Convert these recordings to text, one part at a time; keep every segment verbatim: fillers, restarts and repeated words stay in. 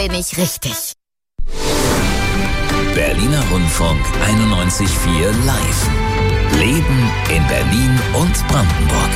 bin ich richtig. Berliner Rundfunk einundneunzig Komma vier live. Leben in Berlin und Brandenburg.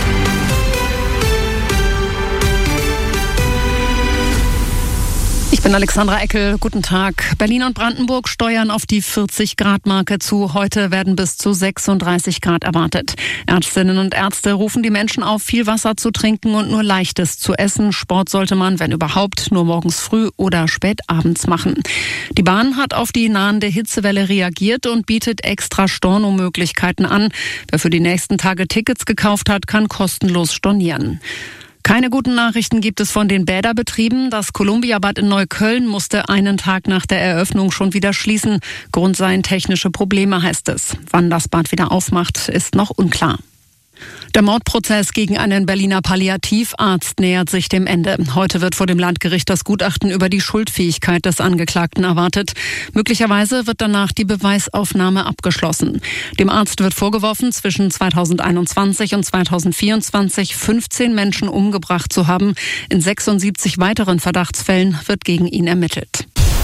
Ich bin Alexandra Eckel. Guten Tag. Berlin und Brandenburg steuern auf die vierzig Grad Marke zu. Heute werden bis zu sechsunddreißig Grad erwartet. Ärztinnen und Ärzte rufen die Menschen auf, viel Wasser zu trinken und nur Leichtes zu essen. Sport sollte man, wenn überhaupt, nur morgens früh oder spät abends machen. Die Bahn hat auf die nahende Hitzewelle reagiert und bietet extra Stornomöglichkeiten an. Wer für die nächsten Tage Tickets gekauft hat, kann kostenlos stornieren. Keine guten Nachrichten gibt es von den Bäderbetrieben. Das Columbia-Bad in Neukölln musste einen Tag nach der Eröffnung schon wieder schließen. Grund seien technische Probleme, heißt es. Wann das Bad wieder aufmacht, ist noch unklar. Der Mordprozess gegen einen Berliner Palliativarzt nähert sich dem Ende. Heute wird vor dem Landgericht das Gutachten über die Schuldfähigkeit des Angeklagten erwartet. Möglicherweise wird danach die Beweisaufnahme abgeschlossen. Dem Arzt wird vorgeworfen, zwischen zweitausendeinundzwanzig und zweitausendvierundzwanzig fünfzehn Menschen umgebracht zu haben. In sechsundsiebzig weiteren Verdachtsfällen wird gegen ihn ermittelt.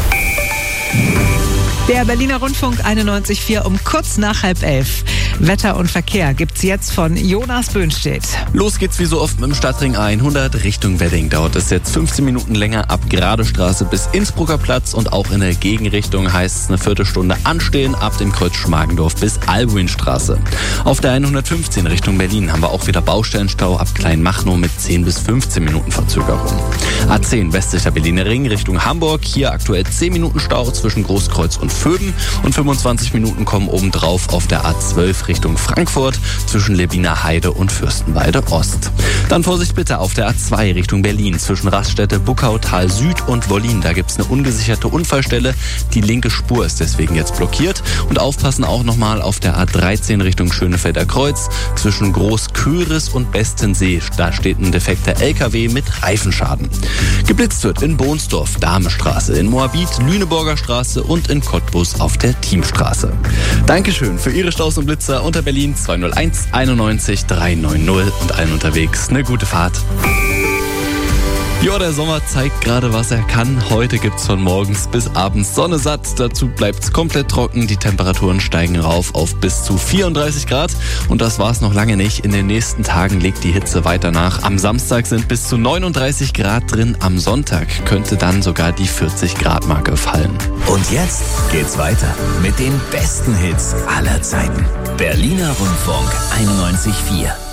Der Berliner Rundfunk einundneunzig Komma vier um kurz nach halb elf. Wetter und Verkehr gibt's jetzt von Jonas Böhnstedt. Los geht's wie so oft mit dem Stadtring hundert Richtung Wedding. Dauert es jetzt fünfzehn Minuten länger ab Gradestraße bis Innsbrucker Platz und auch in der Gegenrichtung heißt es eine Viertelstunde anstehen ab dem Kreuz Schmargendorf bis Albuinstraße. Auf der hundertfünfzehn Richtung Berlin haben wir auch wieder Baustellenstau ab Kleinmachnow mit zehn bis fünfzehn Minuten Verzögerung. A zehn westlicher Berliner Ring Richtung Hamburg. Hier aktuell zehn Minuten Stau zwischen Großkreuz und Föben und fünfundzwanzig Minuten kommen obendrauf auf der A zwölf Richtung Frankfurt zwischen Lebiner Heide und Fürstenwalde Ost. Dann Vorsicht bitte auf der A zwei Richtung Berlin zwischen Raststätte, Buckautal Süd und Wollin. Da gibt es eine ungesicherte Unfallstelle. Die linke Spur ist deswegen jetzt blockiert. Und aufpassen auch nochmal auf der A dreizehn Richtung Schönefelder Kreuz zwischen Großköris und Bestensee. Da steht ein defekter L K W mit Reifenschaden. Geblitzt wird in Bohnsdorf, Damestraße, in Moabit, Lüneburger Straße und in Cottbus auf der Teamstraße. Dankeschön für Ihre Staus und Blitzer unter Berlin zwei null eins einundneunzig dreihundertneunzig und allen unterwegs eine gute Fahrt. Ja, der Sommer zeigt gerade, was er kann. Heute gibt's von morgens bis abends Sonne satt. Dazu bleibt's komplett trocken. Die Temperaturen steigen rauf auf bis zu vierunddreißig Grad. Und das war's noch lange nicht. In den nächsten Tagen legt die Hitze weiter nach. Am Samstag sind bis zu neununddreißig Grad drin. Am Sonntag könnte dann sogar die vierzig Grad Marke fallen. Und jetzt geht's weiter mit den besten Hits aller Zeiten. Berliner Rundfunk einundneunzig Komma vier.